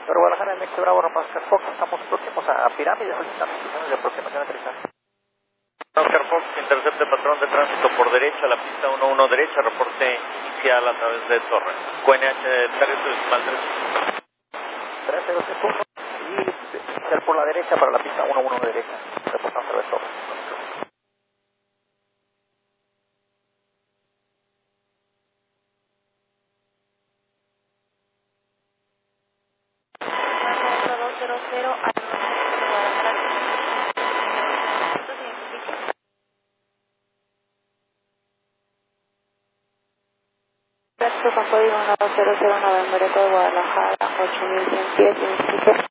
Pero Guadalajara, MX Bravo, Oscar Fox, estamos próximos a Pirámides, solicitando instrucciones de aproximación a aterrizaje. Oscar Fox, intercepte patrón de tránsito por derecha, la pista 11 derecha, reporte inicial a través de Torre. QNH terrestre decimal 3031 y inicial por la derecha para la pista 11 derecha, reportando a través de Torre. Con código 900 November de Guadalajara, 8100 pies,